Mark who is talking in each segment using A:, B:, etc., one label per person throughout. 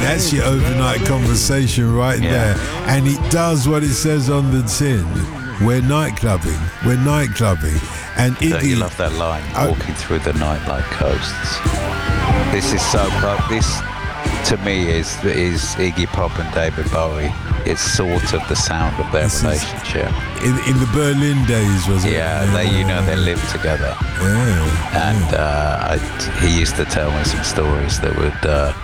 A: That's your overnight conversation right there. And it does what it says on the tin. We're nightclubbing. And
B: Don't you love that line? Walking through the night like ghosts. This is so... This, to me, is Iggy Pop and David Bowie. It's sort of the sound of their relationship.
A: In the Berlin days, was it?
B: Yeah, they lived together. And he used to tell me some stories that would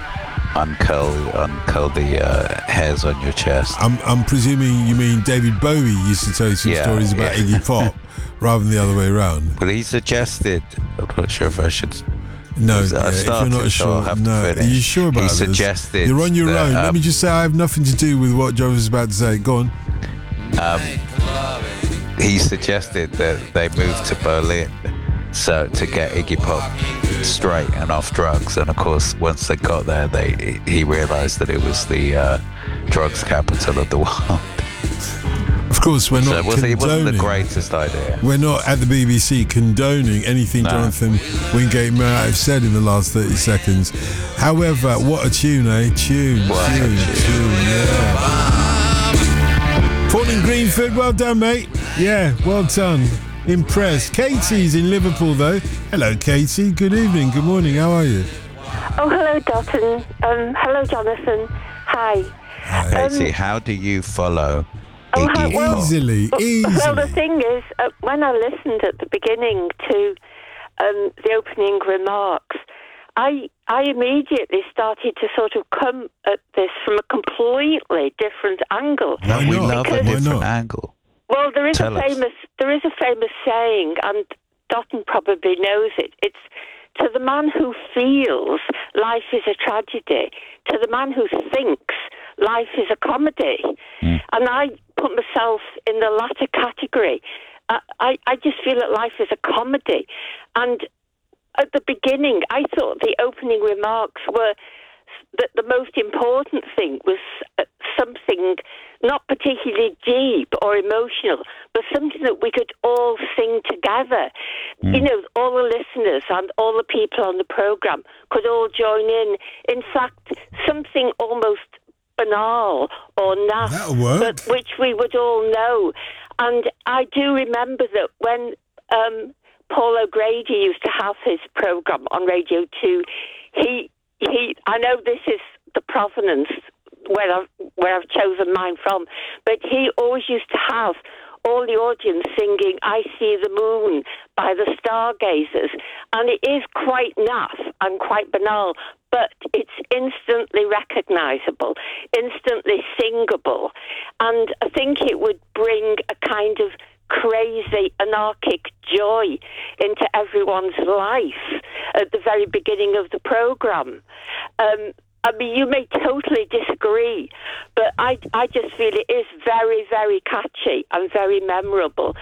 B: uncurl the hairs on your chest.
A: I'm presuming you mean David Bowie used to tell you some stories about Iggy Pop rather than the other way around.
B: Well, he suggested, I'm not sure if I should...
A: No, if you're not sure, are you sure about this?
B: He suggested...
A: You're on your own. Let me just say I have nothing to do with what John was about to say. Go on.
B: He suggested that they moved to Berlin so to get Iggy Pop straight and off drugs, and of course once they got there he realised that it was the drugs capital of the world.
A: Of course, we're not condoning.
B: It wasn't the greatest idea.
A: We're not at the BBC condoning anything Jonathan Wingate might have said in the last 30 seconds. However, what a tune, eh? Tune, yeah. Paul in Greenford, well done, mate. Yeah, well done. Impressed. Katie's in Liverpool, though. Hello, Katie. Good evening. Good morning. How are you?
C: Oh, hello, Dotton. Hello, Jonathan. Hi.
B: Katie, how do you follow?
A: Easily.
C: Well, the thing is, when I listened at the beginning to the opening remarks, I immediately started to sort of come at this from a completely different angle.
B: We love a different angle.
C: Well, there is a famous saying, and Dotton probably knows it. It's to the man who feels life is a tragedy, to the man who thinks life is a comedy. And I put myself in the latter category. I just feel that life is a comedy. And at the beginning, I thought the opening remarks were that the most important thing was something not particularly deep or emotional, but something that we could all sing together. You know, all the listeners and all the people on the programme could all join in. In fact, something almost banal or naff, but which we would all know. And I do remember that when Paul O'Grady used to have his programme on Radio 2, he I know this is the provenance where I've chosen mine from, but he always used to have all the audience singing I See the Moon by the Stargazers, and it is quite naff and quite banal, but it's instantly recognisable, instantly singable, and I think it would bring a kind of crazy, anarchic joy into everyone's life at the very beginning of the programme. I mean, you may totally disagree, but I just feel it is very, very catchy and very memorable.